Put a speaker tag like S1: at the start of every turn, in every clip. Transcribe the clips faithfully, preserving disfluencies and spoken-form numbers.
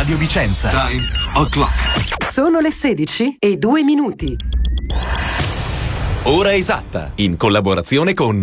S1: Radio Vicenza.
S2: Time o'clock.
S3: Sono le sedici e due minuti.
S1: Ora esatta, in collaborazione con...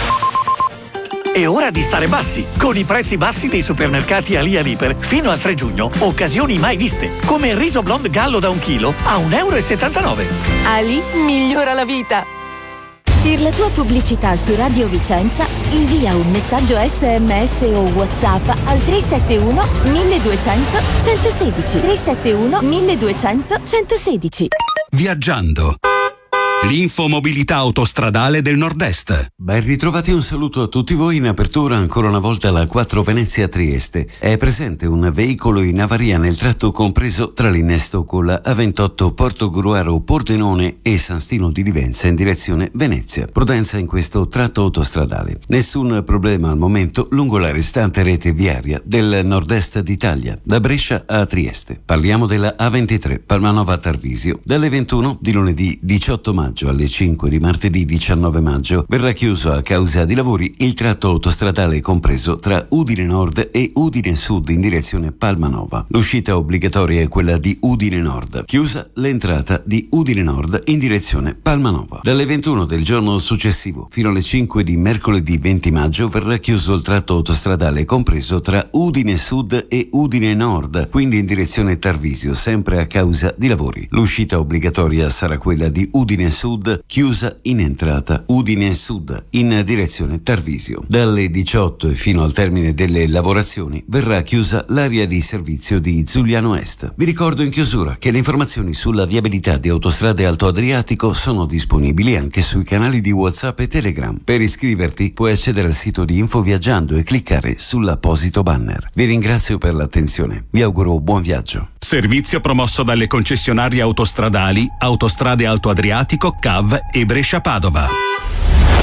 S4: È ora di stare bassi. Con i prezzi bassi dei supermercati Ali Aliper, fino al tre giugno, occasioni mai viste. Come il riso blonde gallo da un chilo a un euro e settantanove.
S5: Ali migliora la vita.
S6: Per la tua pubblicità su Radio Vicenza, invia un messaggio sms o WhatsApp al tre sette uno milleduecento centosedici. tre sette uno milleduecento centosedici.
S7: Viaggiando. L'infomobilità autostradale del Nord-Est.
S8: Ben ritrovati, un saluto a tutti voi. In apertura ancora una volta la quattro Venezia Trieste. È presente un veicolo in avaria nel tratto compreso tra l'innesto con la A ventotto Portogruaro Pordenone e San Stino di Livenza in direzione Venezia. Prudenza in questo tratto autostradale. Nessun problema al momento lungo la restante rete viaria del Nord-Est d'Italia, da Brescia a Trieste. Parliamo della A ventitré Palmanova Tarvisio. Dalle ventuno di lunedì diciotto maggio alle cinque di martedì diciannove maggio verrà chiuso a causa di lavori il tratto autostradale compreso tra Udine Nord e Udine Sud in direzione Palmanova. L'uscita obbligatoria è quella di Udine Nord, chiusa l'entrata di Udine Nord in direzione Palmanova. Dalle ventuno del giorno successivo fino alle cinque di mercoledì venti maggio verrà chiuso il tratto autostradale compreso tra Udine Sud e Udine Nord, quindi in direzione Tarvisio, sempre a causa di lavori. L'uscita obbligatoria sarà quella di Udine Sud, chiusa in entrata Udine Sud in direzione Tarvisio. Dalle diciotto e fino al termine delle lavorazioni verrà chiusa l'area di servizio di Zugliano Est. Vi ricordo in chiusura che le informazioni sulla viabilità di Autostrade Alto Adriatico sono disponibili anche sui canali di WhatsApp e Telegram. Per iscriverti puoi accedere al sito di Infoviaggiando e cliccare sull'apposito banner. Vi ringrazio per l'attenzione. Vi auguro buon viaggio.
S7: Servizio promosso dalle concessionarie autostradali Autostrade Alto Adriatico, C A V e Brescia Padova.